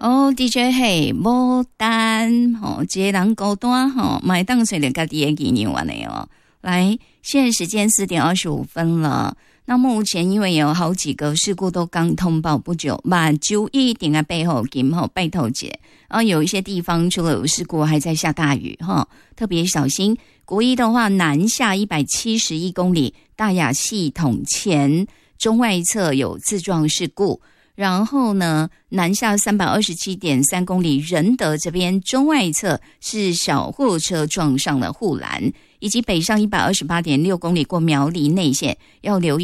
DJ 嘿，无单这个人高端买当随了家己的纪念完了哦。来，现在时间4点25分了。那目前因为有好几个事故都刚通报不久，把9一点背后今后拜托节，有一些地方除了有事故还在下大雨特别小心。国一的话，南下171公里，大雅系统前中外侧有自撞事故。然后呢，南下327.3公里，仁德这边中外侧是小货车撞上了护栏，以及北上128.6公里过苗栗内线，要留意